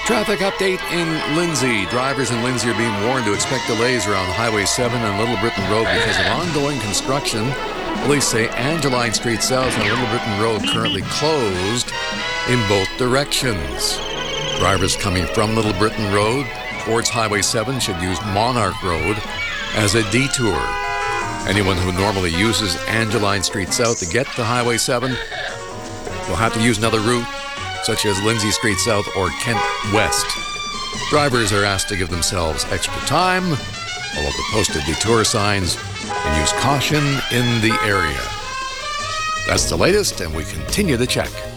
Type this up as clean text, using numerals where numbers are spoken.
Traffic update in Lindsay. Drivers in Lindsay are being warned to expect delays around Highway 7 and Little Britain Road because of ongoing construction. Police say Angeline Street South and Little Britain Road currently closed in both directions. Drivers coming from Little Britain Road towards Highway 7 should use Monarch Road as a detour. Anyone who normally uses Angeline Street South to get to Highway 7 will have to use another route, such as Lindsay Street South or Kent West. Drivers are asked to give themselves extra time, follow the posted detour signs, and use caution in the area. That's the latest, and we continue to check.